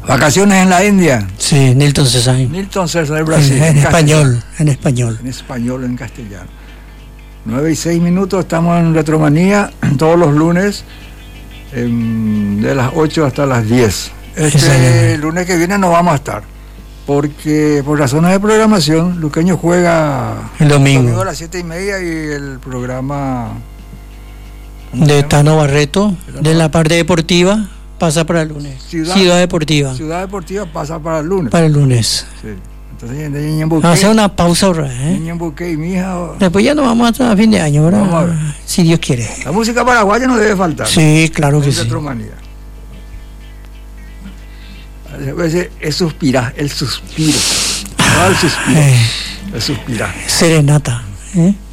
Vacaciones en la India. Sí, Nilton César. Nilton César, Brasil. En español, en español. En español, en castellano. 9:06, estamos en Retromanía todos los lunes, de las 8 hasta las 10. El lunes que viene no vamos a estar, porque por razones de programación, Luqueño juega el domingo a las 7:30 y el programa de Tano Barreto, de la parte deportiva, pasa para el lunes. Ciudad Deportiva. Ciudad Deportiva pasa para el lunes. Para el lunes. Sí. Entonces, vamos a hacer una pausa ahora, y mi hija. Después ya nos vamos hasta fin de año, ¿verdad? Vamos a ver. Si Dios quiere. La música paraguaya no debe faltar. Sí, claro que sí. Retromanía. Es suspirar, el suspiro. No el suspiro. El suspirar. Serenata.